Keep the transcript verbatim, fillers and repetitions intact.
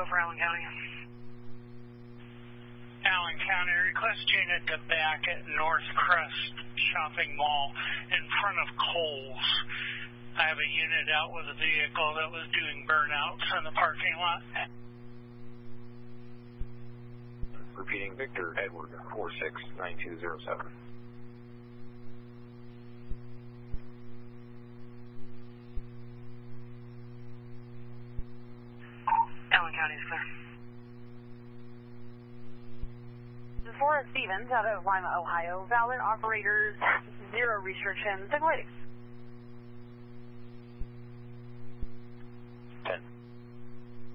Ohio for Allen County. Allen County, request unit to back at North Crest Shopping Mall in front of Kohl's. I have a unit out with a vehicle that was doing burnouts in the parking lot. Repeating, Victor Edward, four six nine two zero seven. Allen County is clear. Forrest Stevens out of Lima, Ohio. Valid operators, zero restrictions. Take away.